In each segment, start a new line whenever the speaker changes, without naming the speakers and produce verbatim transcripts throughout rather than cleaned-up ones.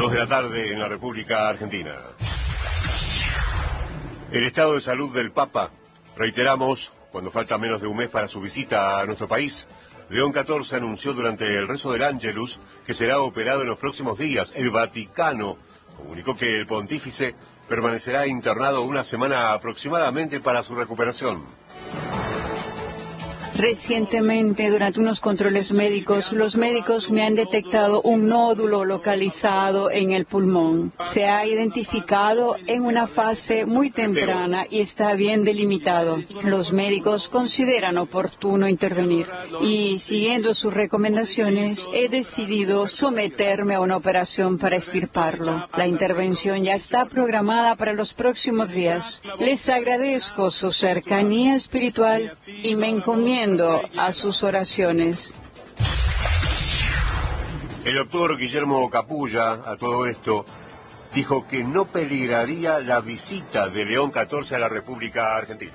Dos de la tarde en la República Argentina. El estado de salud del Papa, reiteramos, cuando falta menos de un mes para su visita a nuestro país, León catorce anunció durante el rezo del Ángelus que será operado en los próximos días. El Vaticano comunicó que el pontífice permanecerá internado una semana aproximadamente para su recuperación.
Recientemente, durante unos controles médicos, los médicos me han detectado un nódulo localizado en el pulmón. Se ha identificado en una fase muy temprana y está bien delimitado. Los médicos consideran oportuno intervenir y, siguiendo sus recomendaciones, he decidido someterme a una operación para extirparlo. La intervención ya está programada para los próximos días. Les agradezco su cercanía espiritual y me encomiendo a sus oraciones.
El doctor Guillermo Capulla, a todo esto, dijo que no peligraría la visita de León catorce a la República Argentina.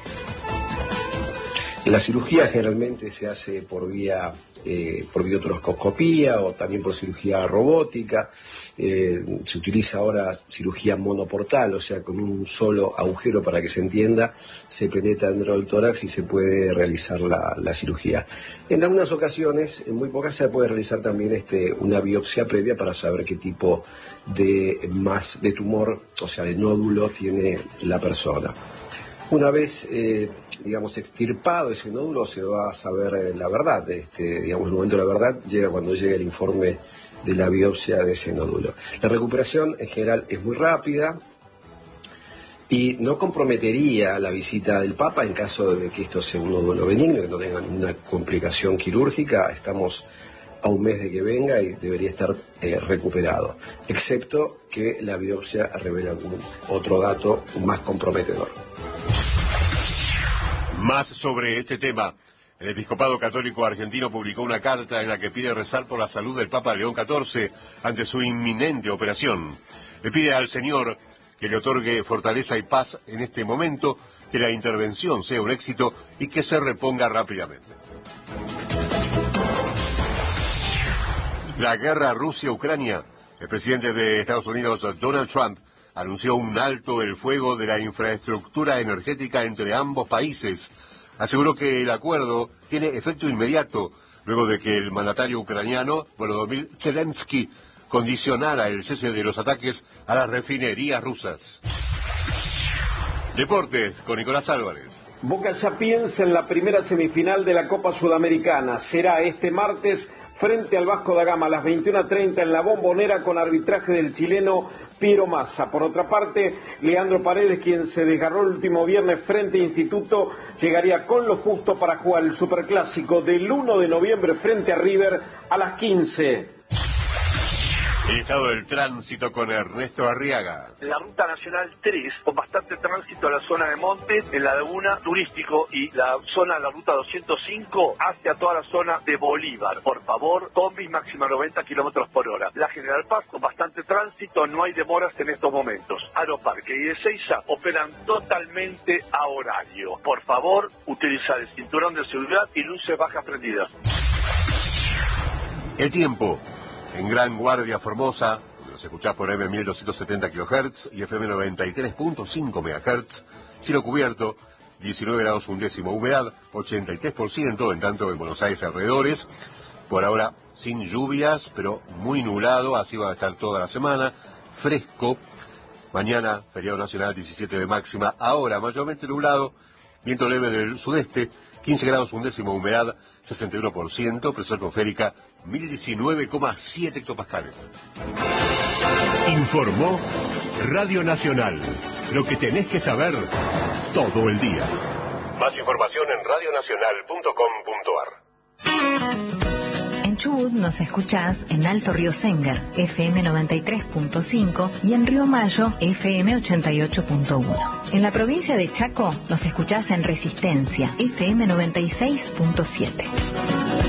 La cirugía generalmente se hace por vía eh, por videotroscopía o también por cirugía robótica. Eh, se utiliza ahora cirugía monoportal, o sea, con un solo agujero, para que se entienda, se penetra dentro del tórax y se puede realizar la, la cirugía. En algunas ocasiones, en muy pocas, se puede realizar también este, una biopsia previa para saber qué tipo de, más, de tumor, o sea, de nódulo tiene la persona. Una vez, eh, digamos, extirpado ese nódulo, se va a saber eh, la verdad. Este, digamos, el momento de la verdad llega cuando llega el informe de la biopsia de ese nódulo. La recuperación en general es muy rápida y no comprometería la visita del Papa en caso de que esto sea un nódulo benigno, que no tenga ninguna complicación quirúrgica. Estamos a un mes de que venga y debería estar eh, recuperado, excepto que la biopsia revele algún otro dato más comprometedor.
Más sobre este tema. El Episcopado Católico Argentino publicó una carta en la que pide rezar por la salud del Papa León catorce ante su inminente operación. Le pide al Señor que le otorgue fortaleza y paz en este momento, que la intervención sea un éxito y que se reponga rápidamente. La guerra Rusia-Ucrania. El presidente de Estados Unidos, Donald Trump, anunció un alto el fuego de la infraestructura energética entre ambos países. Aseguró que el acuerdo tiene efecto inmediato, luego de que el mandatario ucraniano, Volodymyr Zelensky, condicionara el cese de los ataques a las refinerías rusas. Deportes, con Nicolás Álvarez.
Boca ya piensa en la primera semifinal de la Copa Sudamericana. Será este martes frente al Vasco da Gama a las veintiuna treinta en la Bombonera, con arbitraje del chileno Piero Massa. Por otra parte, Leandro Paredes, quien se desgarró el último viernes frente a Instituto, llegaría con lo justo para jugar el Superclásico del uno de noviembre frente a River a las quince.
El estado del tránsito con Ernesto Arriaga.
La ruta nacional tres, con bastante tránsito a la zona de Montes, en la laguna turístico, y la zona de la ruta doscientos cinco hacia toda la zona de Bolívar. Por favor, combis máxima noventa kilómetros por hora. La General Paz, con bastante tránsito, no hay demoras en estos momentos. Aeroparque y Ezeiza operan totalmente a horario. Por favor, utilizar el cinturón de seguridad y luces bajas prendidas.
El tiempo. En Gran Guardia, Formosa, donde nos escuchás por eme mil doscientos setenta kilohertz y efe eme noventa y tres punto cinco megahertz, cielo cubierto, diecinueve grados un décimo, humedad ochenta y tres por ciento, en tanto en Buenos Aires alrededores, por ahora sin lluvias, pero muy nublado, así va a estar toda la semana, fresco. Mañana, feriado nacional, diecisiete de máxima, ahora mayormente nublado, viento leve del sudeste, quince grados un décimo, humedad sesenta y uno por ciento, presión atmosférica mil diecinueve coma siete hectopascales.
Informó Radio Nacional. Lo que tenés que saber todo el día.
Más información en radio nacional punto com punto ar.
En Chubut nos escuchás en Alto Río Sengar, efe eme noventa y tres punto cinco, y en Río Mayo, efe eme ochenta y ocho punto uno. En la provincia de Chaco nos escuchás en Resistencia, efe eme noventa y seis punto siete.